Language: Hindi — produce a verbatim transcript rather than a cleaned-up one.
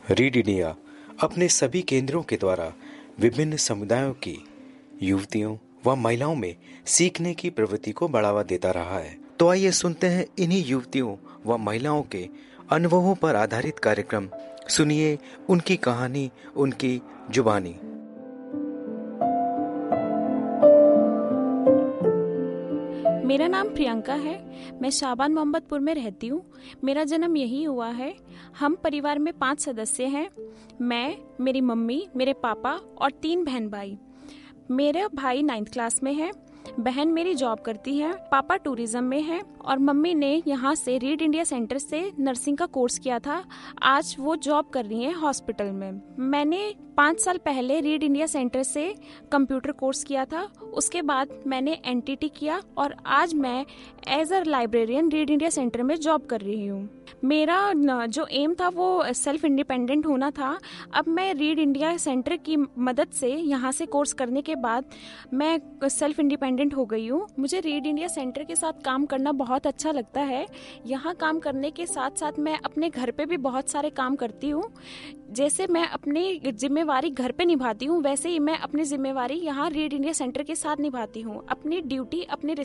रीड इंडिया अपने सभी केंद्रों के द्वारा विभिन्न समुदायों की युवतियों व महिलाओं में सीखने की प्रवृत्ति को बढ़ावा देता रहा है। तो आइए सुनते हैं इन्हीं युवतियों व महिलाओं के अनुभवों पर आधारित कार्यक्रम। सुनिए उनकी कहानी, उनकी जुबानी। मेरा नाम प्रियंका है। मैं शाबान मोहम्मदपुर में रहती हूँ। मेरा जन्म यही हुआ है। हम परिवार में पांच सदस्य हैं। मैं, मेरी मम्मी, मेरे पापा और तीन बहन भाई। मेरा भाई नाइन्थ क्लास में है। बहन मेरी जॉब करती है। पापा टूरिज्म में है और मम्मी ने यहाँ से रीड इंडिया सेंटर से नर्सिंग का कोर्स किया था। आज वो जॉब कर रही हैं हॉस्पिटल में। मैंने पाँच साल पहले रीड इंडिया सेंटर से कंप्यूटर कोर्स किया था। उसके बाद मैंने एनटीटी किया और आज मैं as a librarian read India centre में जॉब कर रही हूँ। मेरा जो एम था वो सेल्फ इंडिपेंडेंट होना था। अब मैं रीड इंडिया सेंटर की मदद से यहाँ से कोर्स करने के बाद मैं सेल्फ इंडिपेंडेंट हो गई हूँ। मुझे रीड इंडिया सेंटर के साथ काम करना बहुत अच्छा लगता है। यहाँ काम करने के साथ साथ मैं अपने घर पे भी बहुत सारे काम करती हूँ। जैसे मैं अपनी जिम्मेवारी घर पे निभाती हूँ, वैसे ही मैं अपनी जिम्मेवारी यहाँ रीड इंडिया सेंटर के साथ निभाती हूँ। अपनी ड्यूटी, अपनी